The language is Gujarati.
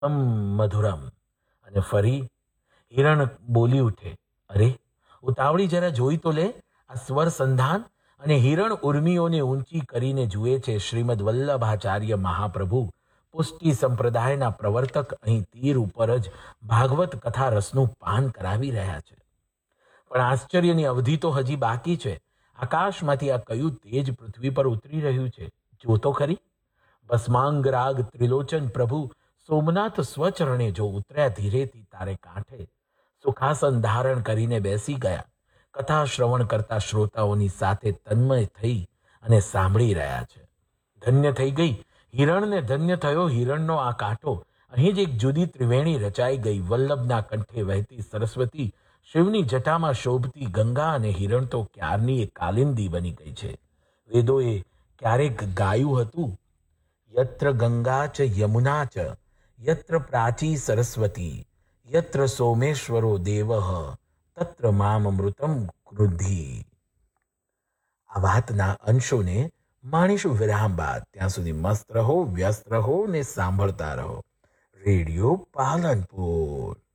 મધુરમ. અને ફરી હિરણ બોલી ઉઠે, અરે ઉતાવળી જરા જોઈ તો લે આ સ્વર સંધાન. અને હિરણ ઉર્મિઓને ઊંચી કરીને જુએ છે. શ્રીમદ વલ્લભાચાર્ય મહાપ્રભુ પુષ્ટિ સંપ્રદાયના પ્રવર્તક અહીં તીર ઉપર જ ભાગવત કથા રસનું પાન કરાવી રહ્યા છે. પણ આશ્ચર્યની અવધિ તો હજી બાકી છે. આકાશમાંથી આ કયું તેજ પૃથ્વી પર ઉતરી રહ્યું છે, જોતો ખરી. ભસ્માંગ રાગ ત્રિલોચન પ્રભુ સોમનાથ સ્વચરણે જો ઉતર્યા ધીરેથી તારે કાંઠે. સુખાસન ધારણ કરીને બેસી ગયા. કથા શ્રવણ કરતા શ્રોતાઓની સાથે તન્મય થઈ અને સાંભળી રહ્યા છે. ધન્ય થઈ ગઈ હિરણને, ધન્ય થયો હિરણનો આ કાંઠો. અહીં જ એક જુદી ત્રિવેણી રચાઈ ગઈ. વલ્લભના કંઠે વહેતી સરસ્વતી, શિવની જટામાં શોભતી ગંગા અને હિરણ તો ક્યારની એક કાલિંદી બની ગઈ છે. વેદોએ ક્યારેક ગાયું હતું, યત્ર ગંગા ચ યમુના ચ યત્ર પ્રાચી સરસ્વતી યત્ર સોમેશ્વરો દેવઃ તત્ર મામૃતમ કૃધિ. આ વાતના અંશોને માણીશું વિરામ બાદ. ત્યાં સુધી મસ્ત રહો, વ્યસ્ત રહો ને સાંભળતા રહો રેડિયો પાલનપુર.